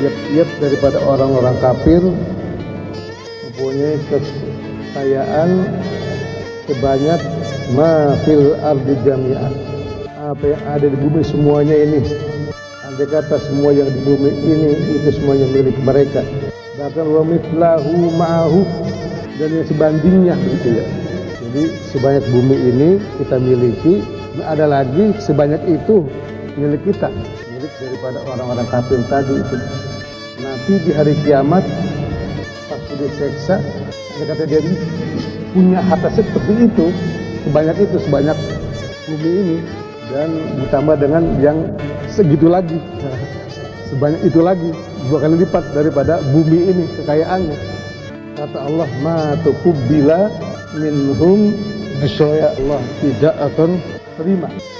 tiap-tiap daripada orang-orang kafir mempunyai kekayaan sebanyak ma fil ardi jami'an, apa yang ada di bumi semuanya ini. Andai kata semua yang di bumi ini itu semuanya milik mereka, bahkan wa mithlahu ma'ahu, dan yang sebandingnya begitu ya. Jadi sebanyak bumi ini kita miliki, ada lagi sebanyak itu milik kita, milik daripada orang-orang kafir tadi itu. Nanti di hari kiamat waktu diseksa, andai kata dia punya harta seperti itu, sebanyak bumi ini, dan ditambah dengan yang segitu lagi, sebanyak itu lagi, 2 kali lipat daripada bumi ini kekayaannya. Kata Allah, ma tuqbila minhum, niscaya Allah tidak akan terima